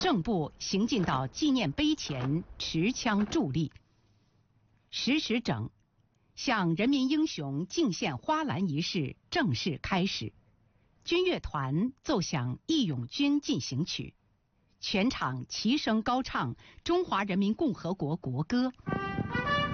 正步行进到纪念碑前，持枪伫立。10时整，向人民英雄敬献花篮仪式正式开始。军乐团奏响《义勇军进行曲》，全场齐声高唱中华人民共和国国歌。